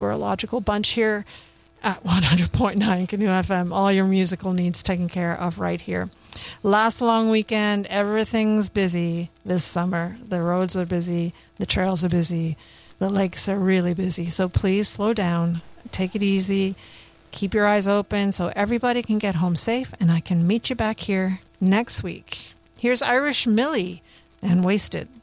We're a logical bunch here at 100.9 Canoe FM. All your musical needs taken care of right here. Last long weekend, everything's busy this summer. The roads are busy, the trails are busy, the lakes are really busy. So please slow down, take it easy, keep your eyes open so everybody can get home safe, and I can meet you back here next week. Here's Irish Millie and Wasted.